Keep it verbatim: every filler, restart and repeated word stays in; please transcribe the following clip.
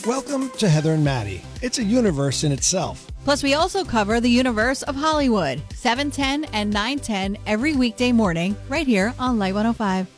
Welcome to Heather and Maddie. It's a universe in itself. Plus, we also cover the universe of Hollywood, seven ten and nine ten every weekday morning, right here on Light one oh five.